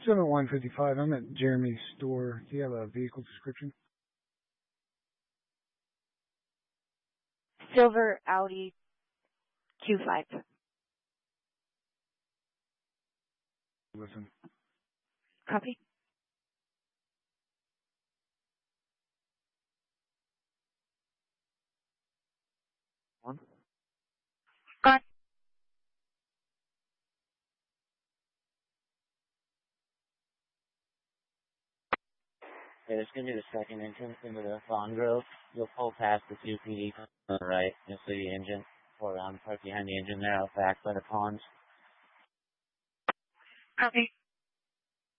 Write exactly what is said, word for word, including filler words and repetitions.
seven one five. I'm at Jeremy's store. Do you have a vehicle description? Silver Audi Q five. Listen. Copy. One. Got. Okay, this is going to be the second entrance into the Fawn Grove. You'll pull past the two P D on the right. You'll see the engine. Pull around, park behind the engine there, out back by the ponds. Copy.